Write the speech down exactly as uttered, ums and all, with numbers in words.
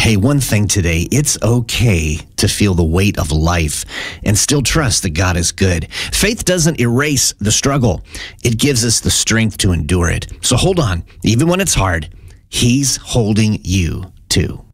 Hey, one thing today, it's okay to feel the weight of life and still trust that God is good. Faith doesn't erase the struggle. It gives us the strength to endure it. So hold on, even when it's hard, He's holding you too.